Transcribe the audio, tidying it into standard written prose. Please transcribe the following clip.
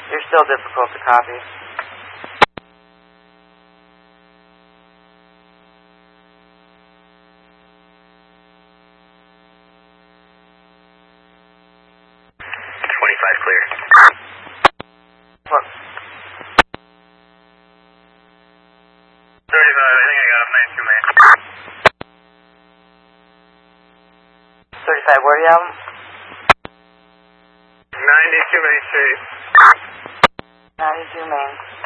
You're still difficult to copy. Clear. What? 35, I think I got him 92 man. 35, where do you have him? 92 Main Street. 92 Main.